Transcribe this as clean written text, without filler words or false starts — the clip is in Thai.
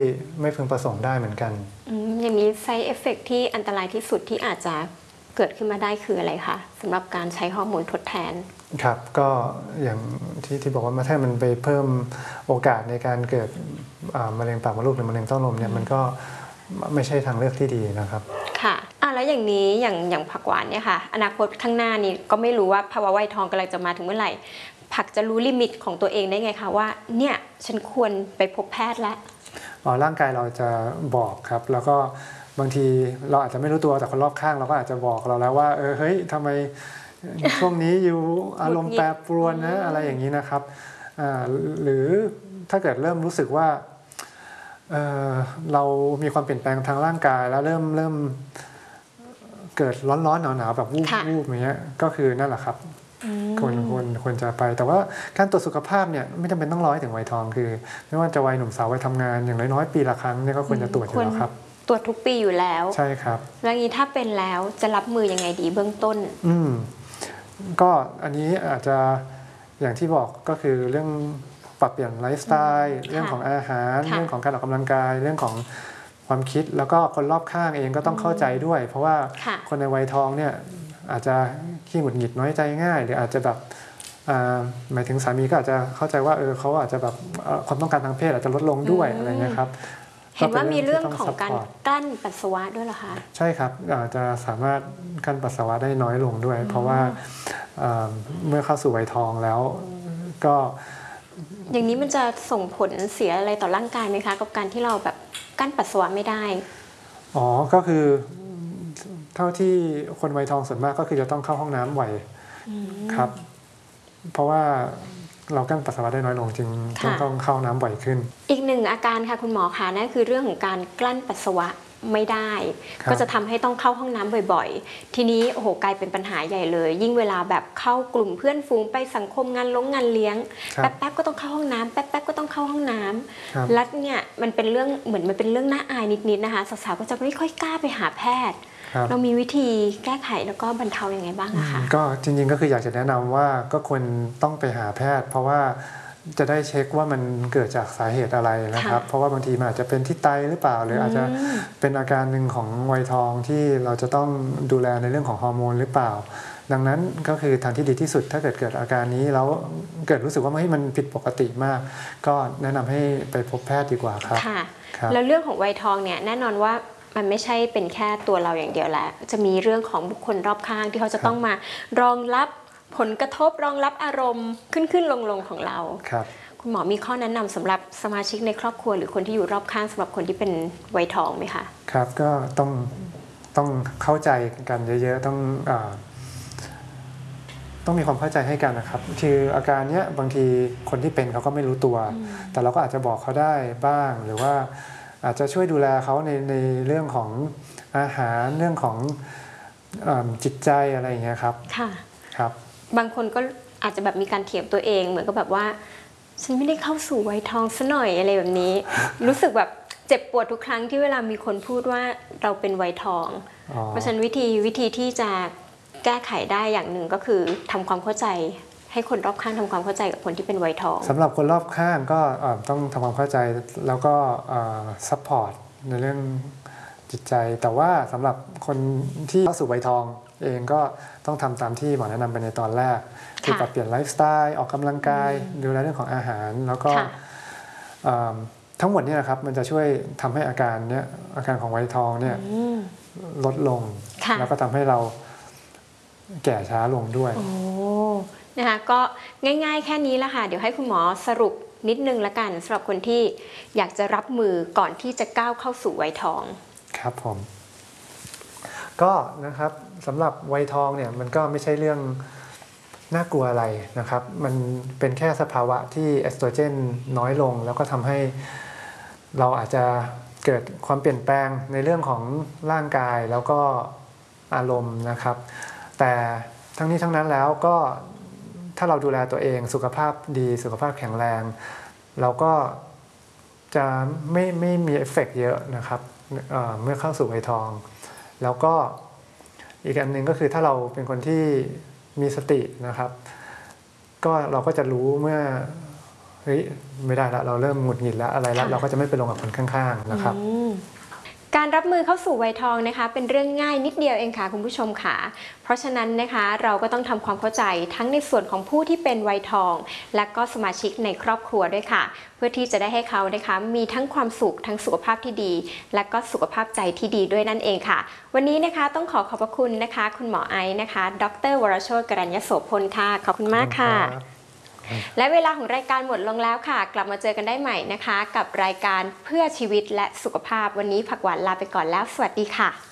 ไม่พึงประสงค์ได้เหมือนกันอย่างนี้ side effect ที่อันตรายที่สุดที่อาจจะเกิดขึ้นมาได้คืออะไรคะสำหรับการใช้ฮอร์โมนทดแทนครับก็อย่างที่บอกว่าถ้ามันไปเพิ่มโอกาสในการเกิดมะเร็งปากมดลูกหรือมะเร็งเต้านมเนี่ยมันก็ไม่ใช่ทางเลือกที่ดีนะครับค่ะแล้วอย่างนี้อย่างผักหวานเนี่ยค่ะอนาคตข้างหน้านี้ก็ไม่รู้ว่าภาวะวัยทองกำลังจะมาถึงเมื่อไหร่ผักจะรู้ลิมิตของตัวเองได้ไงคะว่าเนี่ยฉันควรไปพบแพทย์แล้วร่างกายเราจะบอกครับแล้วก็บางทีเราอาจจะไม่รู้ตัวแต่คนรอบข้างเราก็อาจจะบอกเราแล้วว่าเฮ้ยทำไมช่วงนี้อยู่อารมณ์แปรปรวนนะอะไรอย่างนี้นะครับหรือถ้าเกิดเริ่มรู้สึกว่าเรามีความเปลี่ยนแปลงทางร่างกายแล้วเริ่มเกิดร้อนๆหนาวๆแบบวูบอย่างเงี้ยก็คือนั่นแหละครับควรจะไปแต่ว่าการตรวจสุขภาพเนี่ยไม่จำเป็นต้องรอให้ถึงวัยทองคือไม่ว่าจะวัยหนุ่มสาววัยทำงานอย่างน้อยๆปีละครั้งเนี่ยก็ควรจะตรวจอยู่แล้วครับตรวจทุกปีอยู่แล้วใช่ครับแล้วงี้ถ้าเป็นแล้วจะรับมือยังไงดีเบื้องต้นก็อันนี้อาจจะอย่างที่บอกก็คือเรื่องปรับเปลี่ยนไลฟ์สไตล์เรื่องของอาหารเรื่องของการออกกำลังกายเรื่องของความคิดแล้วก็คนรอบข้างเองก็ต้องเข้าใจด้วยเพราะว่าคนในวัยทองเนี่ยอาจจะขี้หงุดหงิดน้อยใจง่ายหรืออาจจะแบบหมายถึงสามีก็อาจจะเข้าใจว่าเขาอาจจะแบบความต้องการทางเพศอาจจะลดลงด้วยอะไรเงี้ยครับเห็นว่ามีเรื่องของการกลั้นปัสสาวะด้วยเหรอคะใช่ครับอาจจะสามารถกั้นปัสสาวะได้น้อยลงด้วยเพราะว่าเมื่อเข้าสู่วัยทองแล้วก็อย่างนี้มันจะส่งผลเสียอะไรต่อร่างกายไหมคะกับการที่เราแบบกั้นปัสสาวะไม่ได้ก็คือเท่าที่คนวัยทองส่วนมากก็คือจะต้องเข้าห้องน้ำบ่อยครับเพราะว่าเรากั้นปัสสาวะได้น้อยลงจึงต้องเข้าน้ำบ่อยขึ้นอีกหนึ่งอาการค่ะคุณหมอคะนั่นคือเรื่องของการกลั้นปัสสาวะไม่ได้ก็จะทำให้ต้องเข้าห้องน้ำบ่อยๆทีนี้โอ้โหกลายเป็นปัญหาใหญ่เลยยิ่งเวลาแบบเข้ากลุ่มเพื่อนฝูงไปสังคมงานเลี้ยงแป๊บๆก็ต้องเข้าห้องน้ำแป๊บๆก็ต้องเข้าห้องน้ำแล้วเนี่ยมันเป็นเรื่องเหมือนมันเป็นเรื่องน่าอายนิดๆนะคะสาวๆก็จะไม่ค่อยกล้าไปหาแพทย์เรามีวิธีแก้ไขแล้วก็บรรเทายังไงบ้างอะคะก็จริงๆก็คืออยากจะแนะนำว่าก็ควรต้องไปหาแพทย์เพราะว่าจะได้เช็คว่ามันเกิดจากสาเหตุอะไรนะครับเพราะว่าบางทีมันอาจจะเป็นที่ไตหรือเปล่าหรืออาจจะเป็นอาการหนึ่งของวัยทองที่เราจะต้องดูแลในเรื่องของฮอร์โมนหรือเปล่าดังนั้นก็คือทางที่ดีที่สุดถ้าเกิดอาการนี้แล้วเกิดรู้สึกว่ามันผิดปกติมากก็แนะนำให้ไปพบแพทย์ดีกว่าครับค่ะแล้วเรื่องของวัยทองเนี่ยแน่นอนว่ามันไม่ใช่เป็นแค่ตัวเราอย่างเดียวแล้วจะมีเรื่องของบุคคลรอบข้างที่เขาจะต้องมารองรับผลกระทบรองรับอารมณ์ขึ้นลงของเราคุณหมอมีข้อแนะนำสำหรับสมาชิกในครอบครัวหรือคนที่อยู่รอบข้างสำหรับคนที่เป็นวัยทองไหมคะครับก็ต้องเข้าใจกันเยอะๆต้องมีความเข้าใจให้กันนะครับคืออาการเนี้ยบางทีคนที่เป็นเขาก็ไม่รู้ตัวแต่เราก็อาจจะบอกเขาได้บ้างหรือว่าอาจจะช่วยดูแลเขาในเรื่องของอาหารเรื่องของจิตใจอะไรอย่างเงี้ยครับครับบางคนก็อาจจะแบบมีการเถียงตัวเองเหมือนกับแบบว่าฉันไม่ได้เข้าสู่วัยทองซะหน่อยอะไรแบบนี้ รู้สึกแบบเจ็บปวดทุกครั้งที่เวลามีคนพูดว่าเราเป็นวัยทองเพราะฉะนั้นวิธีที่จะแก้ไขได้อย่างหนึ่งก็คือทำความเข้าใจให้คนรอบข้างทำความเข้าใจกับคนที่เป็นวัยทองสำหรับคนรอบข้างก็ต้องทำความเข้าใจแล้วก็ซัพพอร์ตในเรื่องจิตใจแต่ว่าสำหรับคนที่เข้าสู่วัยทองเองก็ต้องทำตามที่หมอแนะนำไปในตอนแรกคือปรับเปลี่ยนไลฟ์สไตล์ออกกำลังกายดูแลเรื่องของอาหารแล้วก็ทั้งหมดนี้นะครับมันจะช่วยทำให้อาการของวัยทองเนี่ยลดลงแล้วก็ทำให้เราแก่ช้าลงด้วยนะคะก็ง่ายๆแค่นี้แหละค่ะเดี๋ยวให้คุณหมอสรุปนิดนึงละกันสำหรับคนที่อยากจะรับมือก่อนที่จะก้าวเข้าสู่วัยทองครับผมก็นะครับสำหรับวัยทองเนี่ยมันก็ไม่ใช่เรื่องน่ากลัวอะไรนะครับมันเป็นแค่สภาวะที่เอสโตรเจนน้อยลงแล้วก็ทำให้เราอาจจะเกิดความเปลี่ยนแปลงในเรื่องของร่างกายแล้วก็อารมณ์นะครับแต่ทั้งนี้ทั้งนั้นแล้วก็ถ้าเราดูแลตัวเองสุขภาพดีสุขภาพแข็งแรงเราก็จะไม่มีเอฟเฟกต์เยอะนะครับเมื่อเข้าสู่วัยทองแล้วก็อีกอันหนึ่งก็คือถ้าเราเป็นคนที่มีสตินะครับก็เราก็จะรู้เมื่อเฮ้ยไม่ได้ละเราเริ่มหงุดหงิดแล้วอะไรแล้วเราก็จะไม่ไปลงกับคนข้างๆนะครับการรับมือเข้าสู่วัยทองนะคะเป็นเรื่องง่ายนิดเดียวเองค่ะคุณผู้ชมค่ะเพราะฉะนั้นนะคะเราก็ต้องทำความเข้าใจทั้งในส่วนของผู้ที่เป็นวัยทองและก็สมาชิกในครอบครัวด้วยค่ะเพื่อที่จะได้ให้เขานะคะมีทั้งความสุขทั้งสุขภาพที่ดีและก็สุขภาพใจที่ดีด้วยนั่นเองค่ะวันนี้นะคะต้องขอบพระคุณนะคะคุณหมอไอซ์นะคะดร.วรโชติ กรัญญโสพลค่ะขอบคุณมากค่ะและเวลาของรายการหมดลงแล้วค่ะกลับมาเจอกันได้ใหม่นะคะกับรายการเพื่อชีวิตและสุขภาพวันนี้ผักหวานลาไปก่อนแล้วสวัสดีค่ะ